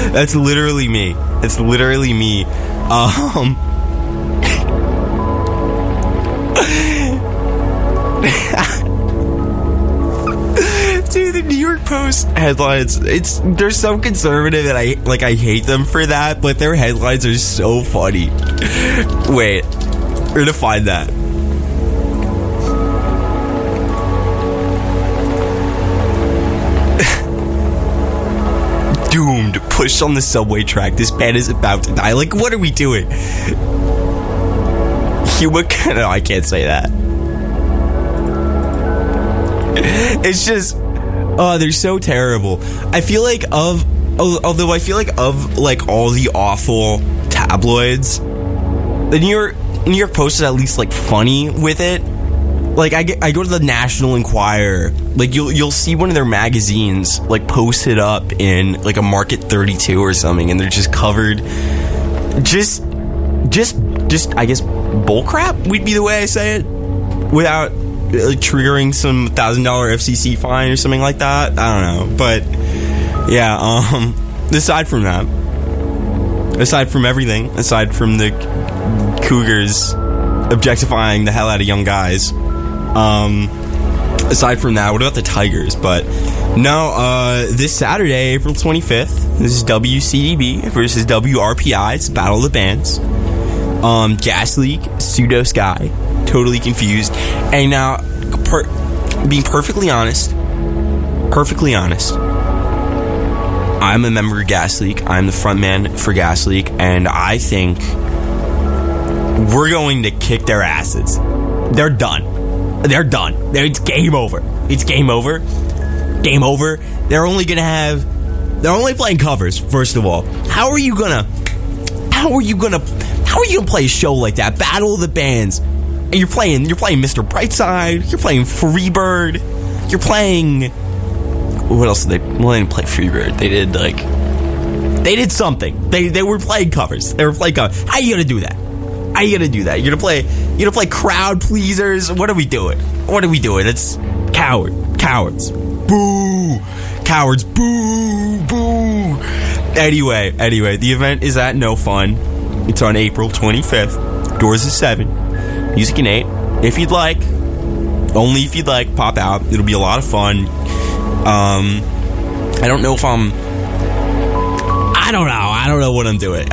That's literally me. It's literally me. Dude, the New York Post headlines, they're so conservative and I hate them for that, but their headlines are so funny. Wait, we're gonna find that. Doomed, pushed on the subway track. This man is about to die. Like, what are we doing? No, I can't say that. It's just, they're so terrible. I feel like of all the awful tabloids, the New York Post is at least like funny with it. Like I go to the National Enquirer, like you'll see one of their magazines like posted up in like a Market 32 or something, and they're just covered, just I guess bullcrap would be the way I say it, without triggering some $1,000 FCC fine or something like that. I don't know, but yeah. Aside from that, aside from everything, aside from the Cougars objectifying the hell out of young guys, aside from that, what about the Tigers? But no, this Saturday, April 25th, this is WCDB versus WRPI. It's Battle of the Bands. Gas Leak, Pseudo Sky, totally confused. And now, being perfectly honest, I'm a member of Gas Leak. I'm the front man for Gas Leak, and I think we're going to kick their asses. They're done. It's game over. It's game over. Game over. They're only playing covers, first of all. How are you gonna play a show like that? Battle of the Bands. And you're playing Mr. Brightside, you're playing Freebird, you're playing, what else did they? Well, they didn't play Freebird. They did something. They were playing covers. How are you gonna do that? You're gonna play Crowd Pleasers. What are we doing? It's cowards. Boo! Cowards. Boo! Anyway, the event is at No Fun. It's on April 25th. Doors is 7. Music in 8. If you'd like. Only if you'd like. Pop out. It'll be a lot of fun. I don't know if I don't know what I'm doing.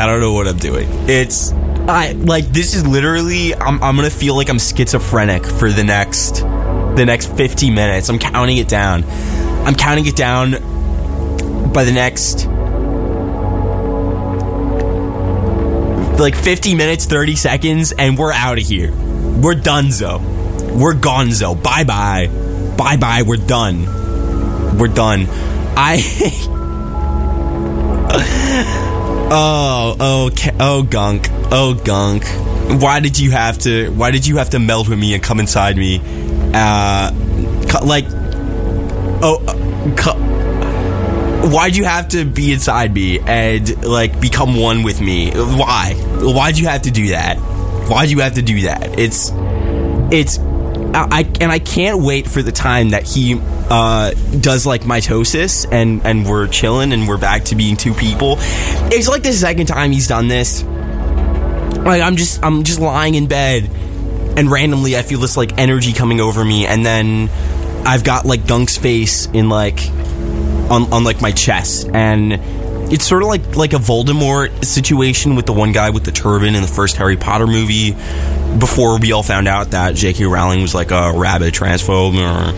This is literally, I'm gonna feel like I'm schizophrenic for the next 50 minutes. I'm counting it down by the next 50 minutes, 30 seconds, and we're out of here. We're donezo. We're gonzo. Bye-bye. We're done. Gunk. Why did you have to meld with me and come inside me? Why'd you have to be inside me and become one with me? Why'd you have to do that? I can't wait for the time that he does mitosis and we're chilling and we're back to being two people. It's like the second time he's done this. I'm just lying in bed and randomly I feel this energy coming over me, and then I've got Gunk's face in on my chest, and it's sort of like a Voldemort situation with the one guy with the turban in the first Harry Potter movie, before we all found out that J.K. Rowling was a rabid transphobe.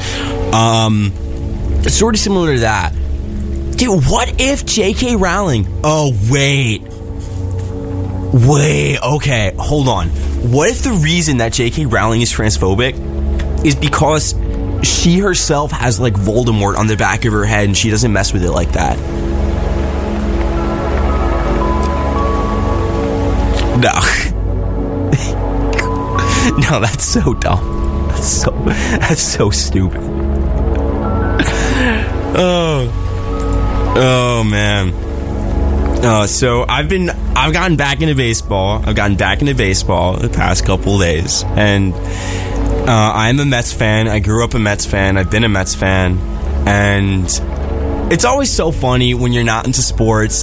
It's sort of similar to that. Dude, what if J.K. Rowling... Oh, wait, okay, hold on. What if the reason that J.K. Rowling is transphobic is because she herself has Voldemort on the back of her head and she doesn't mess with it like that? No. No, that's so dumb. That's so stupid. Oh man. So I've gotten back into baseball. The past couple of days, and I'm a Mets fan. I grew up a Mets fan. I've been a Mets fan, and it's always so funny when you're not into sports